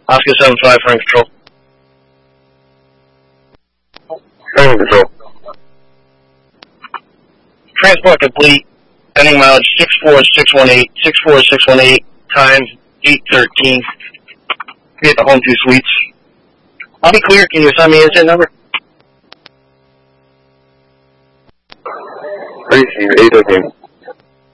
Oscar 75, frame control. Frame control. Transport complete. Pending mileage 64618. 64618 times 813. Get the home 2 suites. I'll be clear. Can you assign me incident number? Receive 813.